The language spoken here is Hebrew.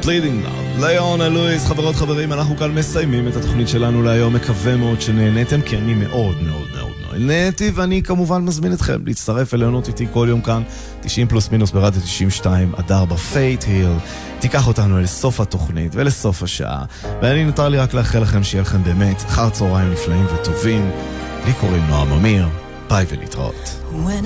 Bleeding Love, ליאונה לואיס. חברות חברים, אנחנו כאן מסיימים את התוכנית שלנו להיום. מקווה מאוד שנהנתם, כי אני מאוד מאוד מאוד נהניתי, ואני כמובן מזמין אתכם להצטרף וליהנות איתי כל יום כאן 90 פלוס מינוס ברדיו 92 אדר בפייט היל. תיקח אותנו לסוף התוכנית ולסוף השעה, ואני נותר לי רק לאחל לכם שיהיה לכם באמת אחר צהריים נפלאים וטובים. לי קוראים נועם אמיר, ביי ולהתראות.